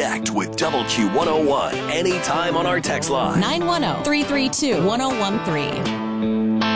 Connect with Double Q 101 anytime on our text line. 910-332-1013.